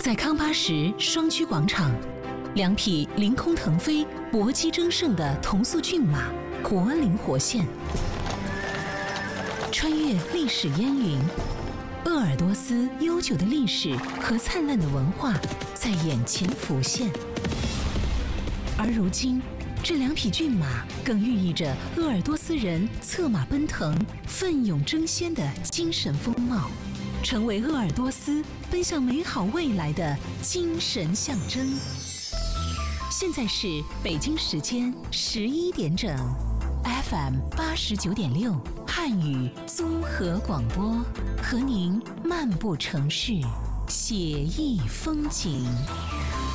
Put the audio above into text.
在康巴什双曲广场，两匹凌空腾飞、搏击争胜的同速骏马活灵活现，穿越历史烟云，鄂尔多斯悠久的历史和灿烂的文化在眼前浮现。而如今，这两匹骏马更寓意着鄂尔多斯人策马奔腾、奋勇争先的精神风貌，成为鄂尔多斯奔向美好未来的精神象征。现在是北京时间11点整 ，FM 89.6汉语综合广播，和您漫步城市，写意风景。